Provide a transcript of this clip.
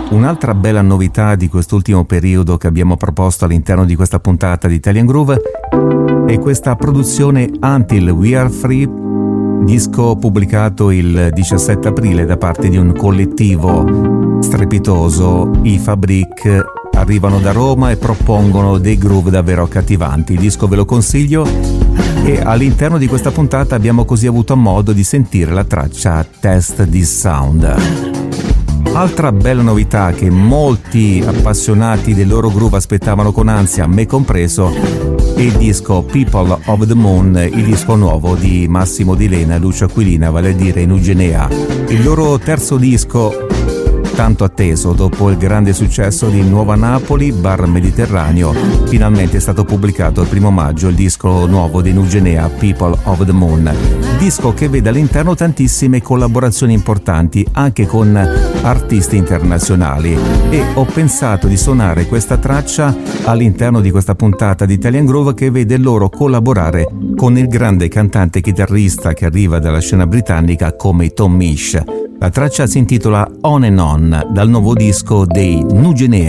Un'altra bella novità di quest'ultimo periodo che abbiamo proposto all'interno di questa puntata di Italian Groove è questa produzione Until We Are Free, disco pubblicato il 17 aprile da parte di un collettivo strepitoso. I Fabric arrivano da Roma e propongono dei groove davvero accattivanti. Il disco ve lo consiglio e all'interno di questa puntata abbiamo così avuto modo di sentire la traccia Test This Sound. Altra bella novità che molti appassionati del loro groove aspettavano con ansia, me compreso, è il disco People of the Moon, il disco nuovo di Massimo Di Lena e Lucio Aquilina, vale a dire Nugenea. Il loro terzo disco, tanto atteso dopo il grande successo di Nuova Napoli, Bar Mediterraneo, finalmente è stato pubblicato il 1 maggio il disco nuovo di Nugenea, People of the Moon, disco che vede all'interno tantissime collaborazioni importanti anche con artisti internazionali, e ho pensato di suonare questa traccia all'interno di questa puntata di Italian Groove che vede loro collaborare con il grande cantante chitarrista che arriva dalla scena britannica come Tom Misch. La traccia si intitola On and On, dal nuovo disco dei Nugenea.